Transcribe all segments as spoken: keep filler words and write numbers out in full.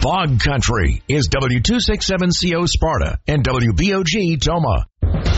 Fog Country is W two sixty-seven C O Sparta and W B O G Toma.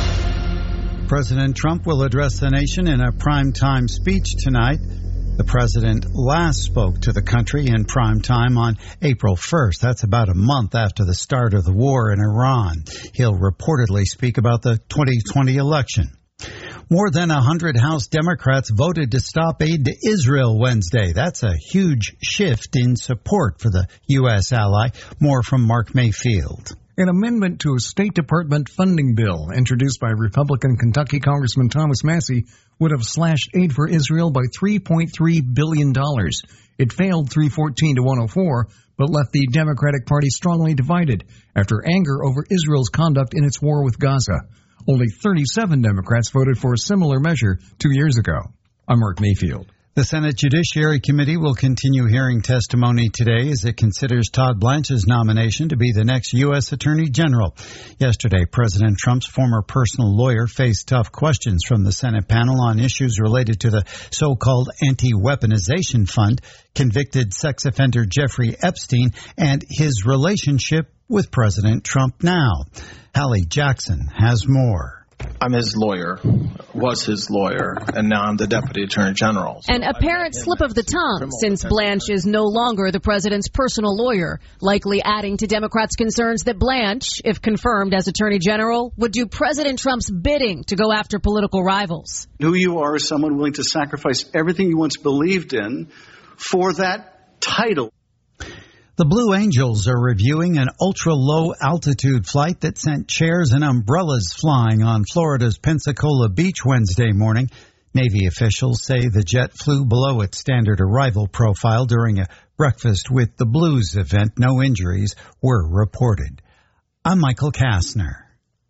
President Trump will address the nation in a primetime speech tonight. The president last spoke to the country in prime time on April first. That's about a month after the start of the war in Iran. He'll reportedly speak about the twenty twenty election. More than one hundred House Democrats voted to stop aid to Israel Wednesday. That's a huge shift in support for the U S ally. More from Mark Mayfield. An amendment to a State Department funding bill introduced by Republican Kentucky Congressman Thomas Massie would have slashed aid for Israel by three point three billion dollars. It failed three fourteen to one oh four, but left the Democratic Party strongly divided after anger over Israel's conduct in its war with Gaza. Only thirty-seven Democrats voted for a similar measure two years ago. I'm Mark Mayfield. The Senate Judiciary Committee will continue hearing testimony today as it considers Todd Blanche's nomination to be the next U S Attorney General. Yesterday, President Trump's former personal lawyer faced tough questions from the Senate panel on issues related to the so-called anti-weaponization fund, convicted sex offender Jeffrey Epstein, and his relationship with President Trump now. Hallie Jackson has more. I'm his lawyer, was his lawyer, and now I'm the Deputy Attorney General. An apparent slip of the tongue, since Blanche is no longer the president's personal lawyer, likely adding to Democrats' concerns that Blanche, if confirmed as Attorney General, would do President Trump's bidding to go after political rivals. Who you are is someone willing to sacrifice everything you once believed in for that title. The Blue Angels are reviewing an ultra-low altitude flight that sent chairs and umbrellas flying on Florida's Pensacola Beach Wednesday morning. Navy officials say the jet flew below its standard arrival profile during a Breakfast with the Blues event. No injuries were reported. I'm Michael Kastner.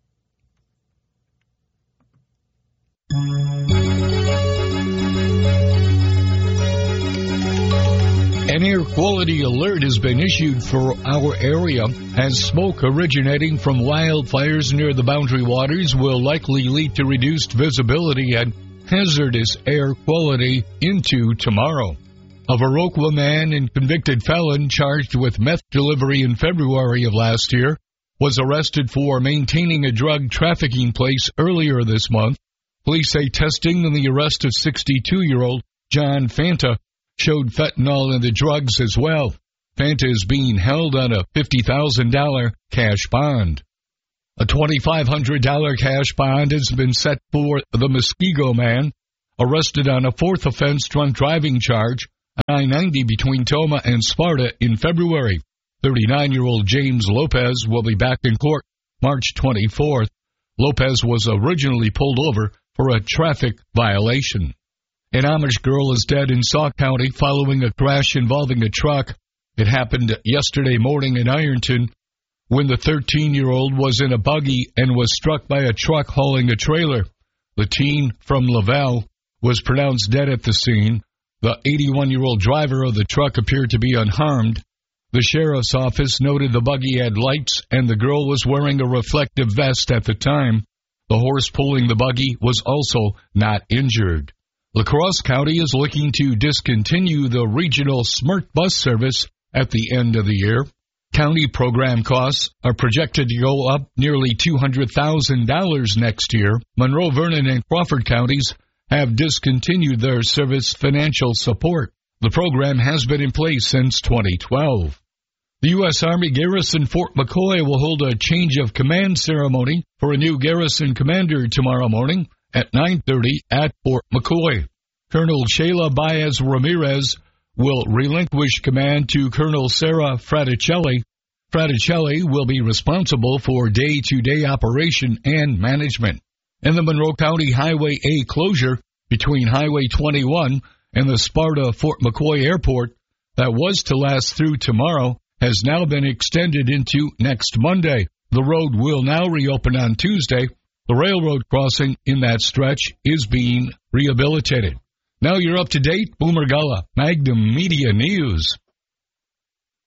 An air quality alert has been issued for our area as smoke originating from wildfires near the Boundary Waters will likely lead to reduced visibility and hazardous air quality into tomorrow. A Viroqua man and convicted felon charged with meth delivery in February of last year was arrested for maintaining a drug trafficking place earlier this month. Police say testing on the arrest of sixty-two-year-old John Fanta showed fentanyl in the drugs as well. Fanta is being held on a fifty thousand dollars cash bond. A twenty-five hundred dollars cash bond has been set for the Muskego man, arrested on a fourth offense drunk driving charge on I ninety between Toma and Sparta in February. thirty-nine-year-old James Lopez will be back in court March twenty-fourth. Lopez was originally pulled over for a traffic violation. An Amish girl is dead in Sauk County following a crash involving a truck. It happened yesterday morning in Ironton when the thirteen-year-old was in a buggy and was struck by a truck hauling a trailer. The teen from Lavelle was pronounced dead at the scene. The eighty-one-year-old driver of the truck appeared to be unharmed. The sheriff's office noted the buggy had lights and the girl was wearing a reflective vest at the time. The horse pulling the buggy was also not injured. La Crosse County is looking to discontinue the regional SMART bus service at the end of the year. County program costs are projected to go up nearly two hundred thousand dollars next year. Monroe, Vernon, and Crawford counties have discontinued their service financial support. The program has been in place since twenty twelve. The U S Army Garrison Fort McCoy will hold a change of command ceremony for a new garrison commander tomorrow morning at nine thirty at Fort McCoy. Colonel Sheila Baez Ramirez will relinquish command to Colonel Sarah Fraticelli. Fraticelli will be responsible for day-to-day operation and management. And the Monroe County Highway A closure between Highway twenty-one and the Sparta Fort McCoy Airport that was to last through tomorrow has now been extended into next Monday. The road will now reopen on Tuesday. The railroad crossing in that stretch is being rehabilitated. Now you're up to date. Boomer Gullah, Magnum Media News.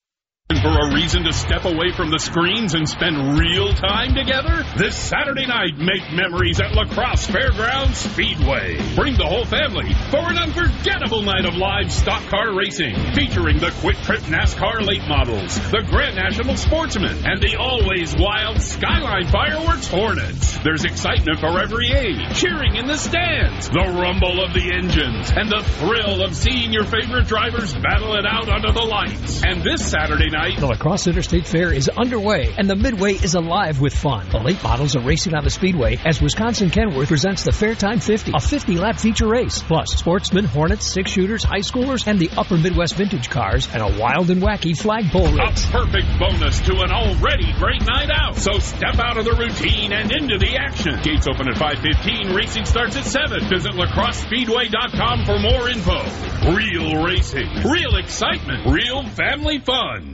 For a reason to step away from the screens and spend real time together? This Saturday night, make memories at La Crosse Fairgrounds Speedway. Bring the whole family for an unforgettable night of live stock car racing, featuring the Quick Trip NASCAR late models, the Grand National Sportsman, and the always wild Skyline Fireworks Hornets. There's excitement for every age, cheering in the stands, the rumble of the engines, and the thrill of seeing your favorite drivers battle it out under the lights. And this Saturday night, the La Crosse Interstate Fair is underway, and the Midway is alive with fun. The late models are racing on the Speedway as Wisconsin Kenworth presents the Fairtime fifty, a fifty-lap feature race. Plus, sportsmen, Hornets, six-shooters, high schoolers, and the Upper Midwest vintage cars, and a wild and wacky flagpole race. A perfect bonus to an already great night out. So step out of the routine and into the action. Gates open at five fifteen. Racing starts at seven. Visit la crosse speedway dot com for more info. Real racing, real excitement, real family fun.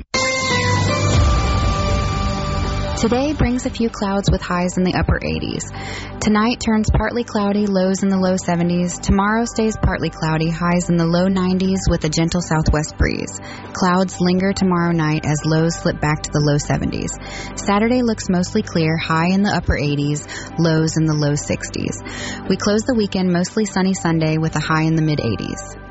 Today brings a few clouds with highs in the upper eighties. Tonight turns partly cloudy, lows in the low seventies. Tomorrow stays partly cloudy, highs in the low nineties with a gentle southwest breeze. Clouds linger tomorrow night as lows slip back to the low seventies. Saturday looks mostly clear, high in the upper eighties, lows in the low sixties. We close the weekend mostly sunny Sunday with a high in the mid eighties.